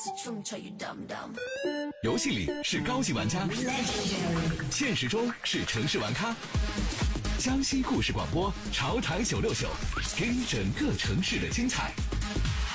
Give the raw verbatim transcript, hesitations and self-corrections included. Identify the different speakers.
Speaker 1: 游戏里是高级玩家，现实中是城市玩咖。江西故事广播，潮台九六九，给你整个城市的精彩。